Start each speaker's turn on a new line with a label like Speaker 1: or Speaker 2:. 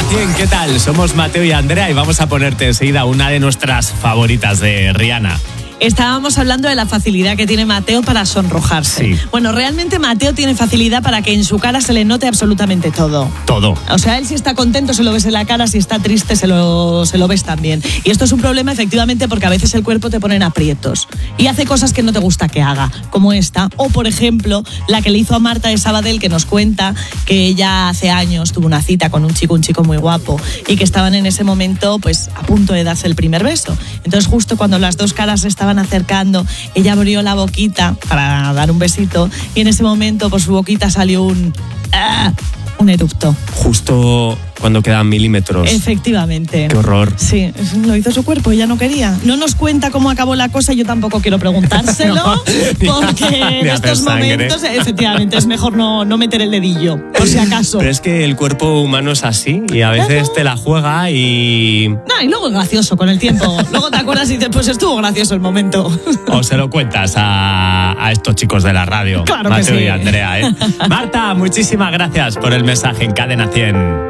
Speaker 1: 100, ¿qué tal? Somos Mateo y Andrea y vamos a ponerte enseguida una de nuestras favoritas de Rihanna.
Speaker 2: Estábamos hablando de la facilidad que tiene Mateo para sonrojarse.
Speaker 1: Sí.
Speaker 2: Bueno, realmente Mateo tiene facilidad para que en su cara se le note absolutamente todo.
Speaker 1: Todo.
Speaker 2: O sea, él si está contento se lo ves en la cara, si está triste se lo ves también. Y esto es un problema efectivamente porque a veces el cuerpo te pone en aprietos y hace cosas que no te gusta que haga, como esta. O, por ejemplo, la que le hizo a Marta de Sabadell, que nos cuenta que ella hace años tuvo una cita con un chico muy guapo y que estaban en ese momento pues a punto de darse el primer beso. Entonces justo cuando las dos caras se estaban acercando, ella abrió la boquita para dar un besito y en ese momento por su boquita salió un eructo.
Speaker 1: Justo cuando quedan milímetros.
Speaker 2: Efectivamente.
Speaker 1: Qué horror.
Speaker 2: Sí, lo hizo su cuerpo, ella no quería. No nos cuenta cómo acabó la cosa, yo tampoco quiero preguntárselo,
Speaker 1: No,
Speaker 2: porque en estos momentos, efectivamente, es mejor no meter el dedillo, por si acaso.
Speaker 1: Pero es que el cuerpo humano es así y a veces te la juega y...
Speaker 2: No, y luego es gracioso con el tiempo. Luego te acuerdas y dices, pues estuvo gracioso el momento.
Speaker 1: O se lo cuentas a estos chicos de la radio.
Speaker 2: Claro
Speaker 1: Mateo
Speaker 2: que sí.
Speaker 1: y Andrea, ¿eh? Marta, muchísimas gracias por el mensaje en Cadena 100.